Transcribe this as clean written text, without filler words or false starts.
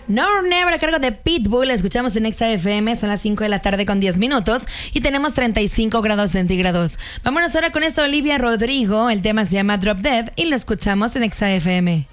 No Never a cargo de Pitbull. Escuchamos en Exa FM. Son las 5 de la tarde con 10 minutos y tenemos 35 grados centígrados. Vámonos ahora con esto, Olivia Rodrigo. El tema se llama Drop Dead y lo escuchamos en Exa FM.